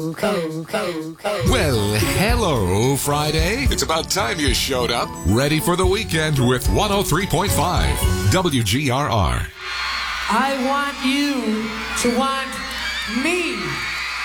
Well, hello, Friday. It's about time you showed up. Ready for the weekend with 103.5 WGRR. I want you to want me.